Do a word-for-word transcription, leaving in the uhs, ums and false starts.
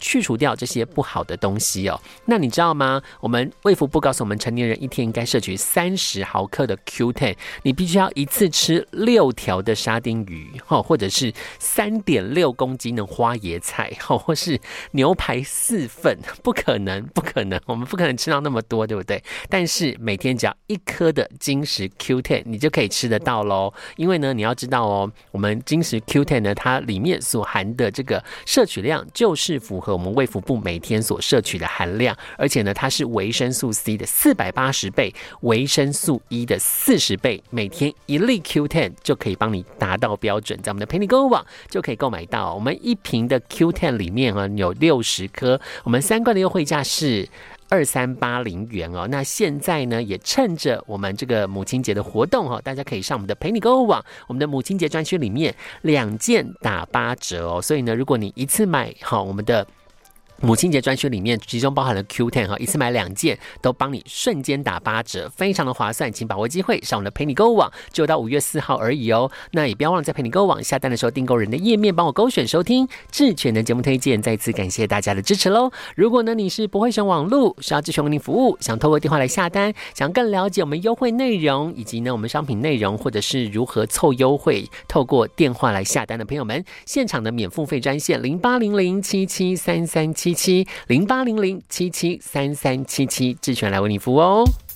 去除掉这些不好的东西哦。那你知道吗？我们卫福部告诉我们，成年人一天应该摄取三十毫克的 Q 十， 你必须要一次吃六条的沙丁鱼，或者是 三点六公斤的花椰菜，或是牛排四份，不可能，不可能，我们不可能吃到那么多，对不对？但是每天只要一颗的精实 Q 十， 你就可以吃得到咯。因为呢，你要知道哦，我们精实 Q 十 呢，它里面所含的这个摄取量就是符合我们卫福部每天所摄取的含量，而且呢，它是维生素 C 的四百八十倍，维生素 E 的四十倍，每天一粒 Q 十 就可以帮你达到标准，在我们的陪你购物网就可以购买到。我们一瓶的 Q 十 里面啊有六十颗，我们三罐的优惠价是二三八零元哦。那现在呢，也趁着我们这个母亲节的活动哦，大家可以上我们的陪你购物网，我们的母亲节专区里面两件打八折哦。所以呢，如果你一次买好我们的母亲节专区里面其中包含了 Q 十 哈，一次买两件都帮你瞬间打八折，非常的划算，请把握机会上我们的陪你购物网，就到五月四号而已哦。那也不要忘了在陪你购物网下单的时候订购人的页面帮我勾选收听智权的节目推荐，再次感谢大家的支持喽。如果呢你是不会使用网络，需要智权为您服务，想透过电话来下单，想更了解我们优惠内容以及呢我们商品内容，或者是如何凑优惠，透过电话来下单的朋友们，现场的免付费专线零八零零七七三三七七零八零零七七三三七七，智权来为你服务哦。